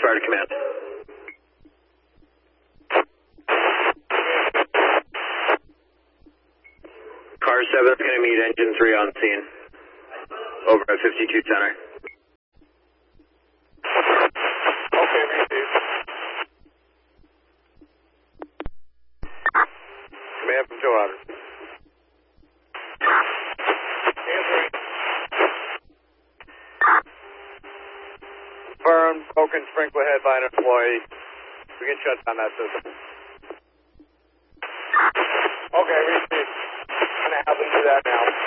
fire to command. Car 7 is going to meet engine 3 on scene. Over at 52 center. Okay, received. Command from 200. Confirmed, broken sprinkler headline employee. We can shut down that system. Okay, received. I'm going to have them do that now.